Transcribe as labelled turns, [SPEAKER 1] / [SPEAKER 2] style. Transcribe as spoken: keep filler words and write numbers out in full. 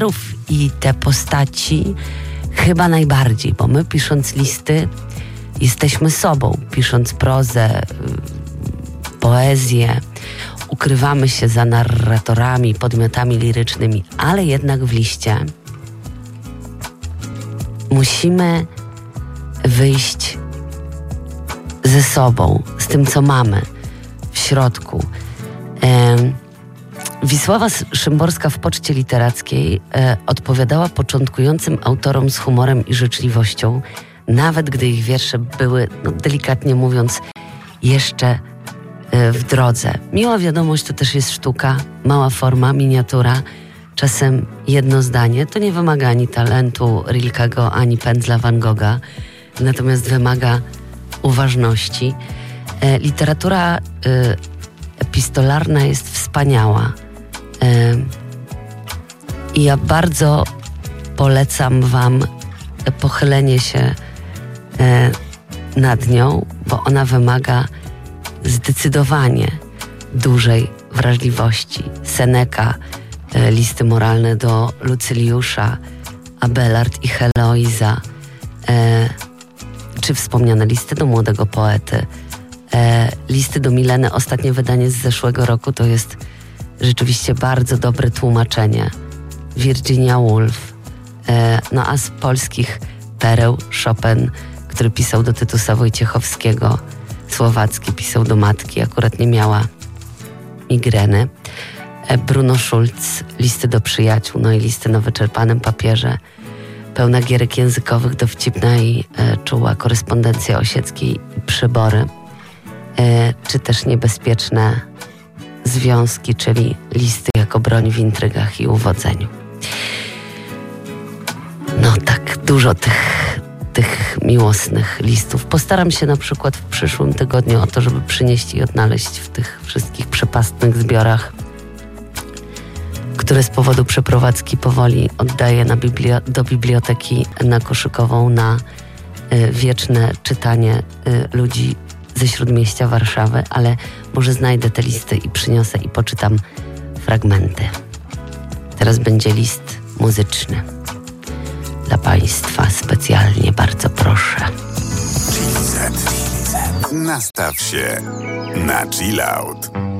[SPEAKER 1] i te postaci chyba najbardziej, bo my pisząc listy jesteśmy sobą, pisząc prozę, poezję, ukrywamy się za narratorami, podmiotami lirycznymi, ale jednak w liście musimy wyjść ze sobą, z tym, co mamy w środku. E, Wisława Szymborska w Poczcie Literackiej e, odpowiadała początkującym autorom z humorem i życzliwością, nawet gdy ich wiersze były, no, delikatnie mówiąc, jeszcze e, w drodze. Miła wiadomość to też jest sztuka, mała forma, miniatura, czasem jedno zdanie. To nie wymaga ani talentu Rilkego, ani pędzla Van Gogha, natomiast wymaga uważności. E, literatura e, epistolarna jest wspaniała. E, I ja bardzo polecam wam pochylenie się e, nad nią, bo ona wymaga zdecydowanie dużej wrażliwości. Seneca, e, listy moralne do Lucyliusza, Abelard i Heloiza, e, czy wspomniane listy do młodego poety, e, listy do Mileny, ostatnie wydanie z zeszłego roku, to jest rzeczywiście bardzo dobre tłumaczenie. Virginia Woolf, e, no a z polskich pereł Chopin, który pisał do Tytusa Wojciechowskiego, Słowacki pisał do matki, akurat nie miała migreny. E, Bruno Schulz, listy do przyjaciół, no i listy na wyczerpanym papierze, pełna gierek językowych, dowcipna i e, czuła korespondencja Osieckiej i Przybory, e, czy też niebezpieczne związki, czyli listy jako broń w intrygach i uwodzeniu. No tak, dużo tych, tych miłosnych listów. Postaram się na przykład w przyszłym tygodniu o to, żeby przynieść i odnaleźć w tych wszystkich przepastnych zbiorach, które z powodu przeprowadzki powoli oddaję na biblio- do biblioteki na Koszykową na y, wieczne czytanie y, ludzi ze Śródmieścia Warszawy, ale może znajdę te listy i przyniosę i poczytam fragmenty. Teraz będzie list muzyczny. Dla Państwa specjalnie bardzo proszę.
[SPEAKER 2] Nastaw się na chill out.